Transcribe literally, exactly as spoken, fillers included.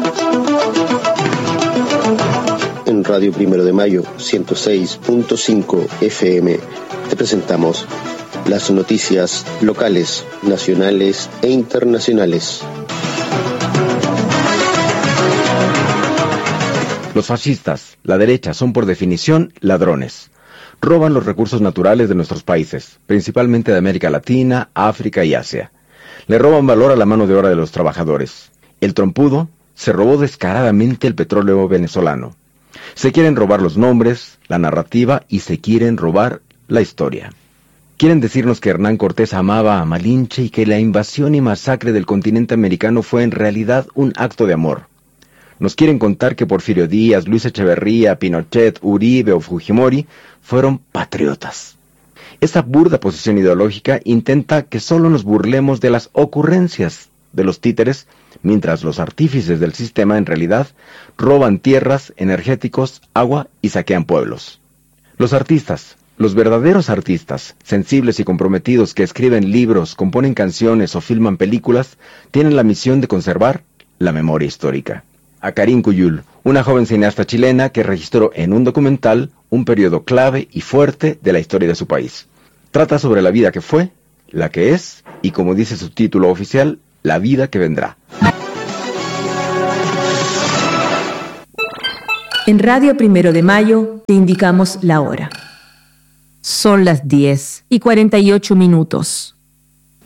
En Radio Primero de Mayo, ciento seis punto cinco F M, te presentamos las noticias locales, nacionales e internacionales. Los fascistas, la derecha, son por definición ladrones. Roban los recursos naturales de nuestros países, principalmente de América Latina, África y Asia. Le roban valor a la mano de obra de los trabajadores. El trompudo se robó descaradamente el petróleo venezolano. Se quieren robar los nombres, la narrativa y se quieren robar la historia. Quieren decirnos que Hernán Cortés amaba a Malinche y que la invasión y masacre del continente americano fue en realidad un acto de amor. Nos quieren contar que Porfirio Díaz, Luis Echeverría, Pinochet, Uribe o Fujimori fueron patriotas. Esta burda posición ideológica intenta que solo nos burlemos de las ocurrencias de los títeres, mientras los artífices del sistema en realidad roban tierras, energéticos, agua y saquean pueblos. Los artistas, los verdaderos artistas, sensibles y comprometidos que escriben libros, componen canciones o filman películas, tienen la misión de conservar la memoria histórica. A Karin Cuyul, una joven cineasta chilena que registró en un documental un periodo clave y fuerte de la historia de su país. Trata sobre la vida que fue, la que es y, como dice su título oficial, la vida que vendrá. En Radio Primero de Mayo te indicamos la hora. Son las diez y cuarenta y ocho minutos.